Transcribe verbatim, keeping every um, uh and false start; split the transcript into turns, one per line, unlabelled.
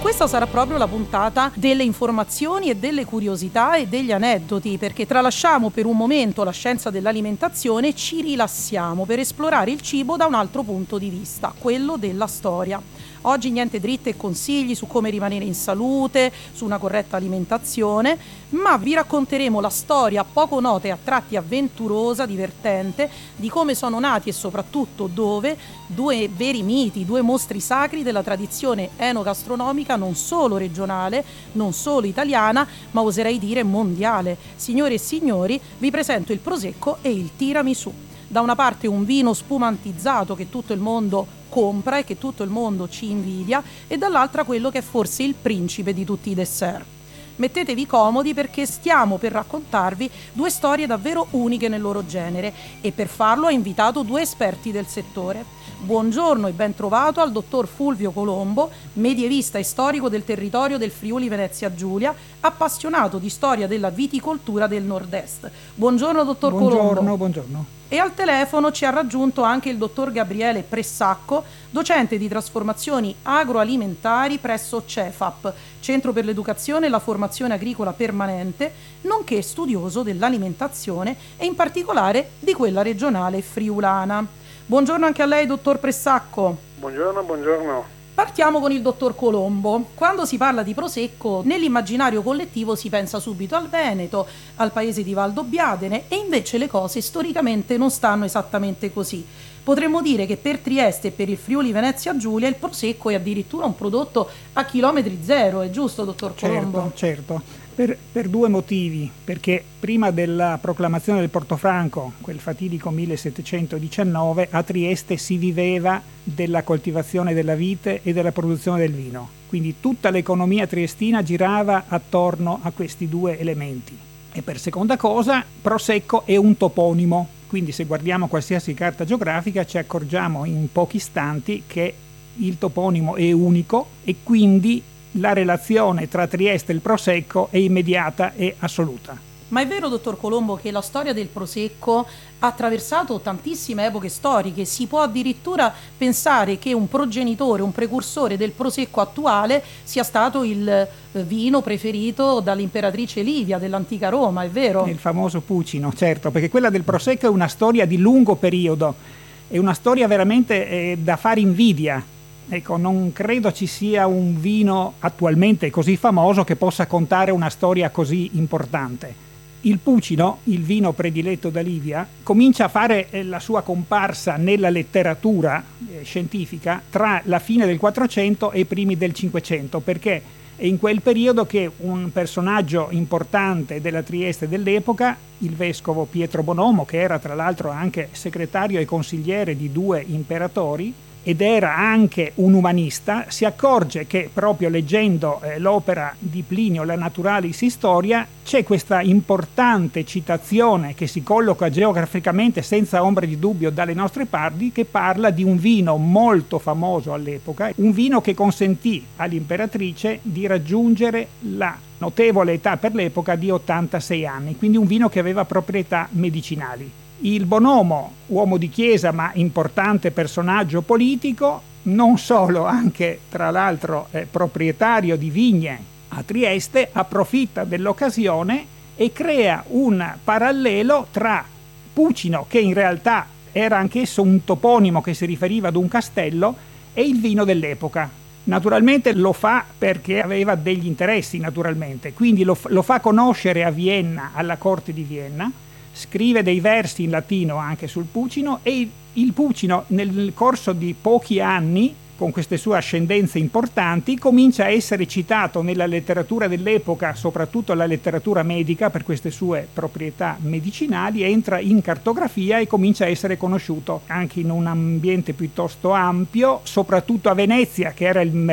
questa sarà proprio la puntata delle informazioni e delle curiosità e degli aneddoti, perché tralasciamo per un momento la scienza dell'alimentazione e ci rilassiamo per esplorare il cibo da un altro punto di vista, quello della storia. Oggi niente dritte e consigli su come rimanere in salute, su una corretta alimentazione, ma vi racconteremo la storia poco nota e a tratti avventurosa, divertente, di come sono nati e soprattutto dove due veri miti, due mostri sacri della tradizione enogastronomica non solo regionale, non solo italiana, ma oserei dire mondiale. Signore e signori, vi presento il Prosecco e il Tiramisù. Da una parte un vino spumantizzato che tutto il mondo compra e che tutto il mondo ci invidia, e dall'altra quello che è forse il principe di tutti i dessert. Mettetevi comodi perché stiamo per raccontarvi due storie davvero uniche nel loro genere e per farlo ho invitato due esperti del settore. Buongiorno e ben trovato al dottor Fulvio Colombo, medievista e storico del territorio del Friuli Venezia Giulia, appassionato di storia della viticoltura del nord-est. Buongiorno dottor
buongiorno,
Colombo.
Buongiorno, buongiorno.
E al telefono ci ha raggiunto anche il dottor Gabriele Pressacco, docente di trasformazioni agroalimentari presso Cefap, Centro per l'Educazione e la Formazione Agricola Permanente, nonché studioso dell'alimentazione e in particolare di quella regionale friulana. Buongiorno anche a lei, dottor Pressacco.
Buongiorno, buongiorno.
Partiamo con il dottor Colombo. Quando si parla di Prosecco, nell'immaginario collettivo si pensa subito al Veneto, al paese di Valdobbiadene, e invece le cose storicamente non stanno esattamente così. Potremmo dire che per Trieste e per il Friuli Venezia Giulia il Prosecco è addirittura un prodotto a chilometri zero, è giusto, dottor Colombo?
Certo, certo. Per, per due motivi, perché prima della proclamazione del Portofranco, quel fatidico millesettecentodiciannove, a Trieste si viveva della coltivazione della vite e della produzione del vino. Quindi tutta l'economia triestina girava attorno a questi due elementi. E per seconda cosa, Prosecco è un toponimo, quindi se guardiamo qualsiasi carta geografica ci accorgiamo in pochi istanti che il toponimo è unico e quindi la relazione tra Trieste e il Prosecco è immediata e assoluta.
Ma è vero, dottor Colombo, che la storia del Prosecco ha attraversato tantissime epoche storiche? Si può addirittura pensare che un progenitore, un precursore del Prosecco attuale sia stato il vino preferito dall'imperatrice Livia dell'antica Roma, è vero?
Il famoso Pucino, certo, perché quella del Prosecco è una storia di lungo periodo, è una storia veramente eh, da fare invidia. Ecco, non credo ci sia un vino attualmente così famoso che possa contare una storia così importante. Il Pucino, il vino prediletto da Livia, comincia a fare la sua comparsa nella letteratura eh, scientifica tra la fine del quattrocento e i primi del cinquecento, perché è in quel periodo che un personaggio importante della Trieste dell'epoca, il vescovo Pietro Bonomo, che era tra l'altro anche segretario e consigliere di due imperatori, ed era anche un umanista, si accorge che proprio leggendo eh, l'opera di Plinio La Naturalis Historia c'è questa importante citazione che si colloca geograficamente senza ombra di dubbio dalle nostre parti, che parla di un vino molto famoso all'epoca, un vino che consentì all'imperatrice di raggiungere la notevole età per l'epoca di ottantasei anni, quindi un vino che aveva proprietà medicinali. Il Bonomo, uomo di chiesa ma importante personaggio politico, non solo, anche tra l'altro eh, proprietario di vigne a Trieste, approfitta dell'occasione e crea un parallelo tra Pucino, che in realtà era anch'esso un toponimo che si riferiva ad un castello, e il vino dell'epoca. Naturalmente lo fa perché aveva degli interessi, naturalmente, quindi lo, lo fa conoscere a Vienna, alla corte di Vienna, scrive dei versi in latino anche sul Pucino, e il Pucino nel corso di pochi anni, con queste sue ascendenze importanti, comincia a essere citato nella letteratura dell'epoca, soprattutto la letteratura medica per queste sue proprietà medicinali, entra in cartografia e comincia a essere conosciuto anche in un ambiente piuttosto ampio, soprattutto a Venezia, che era il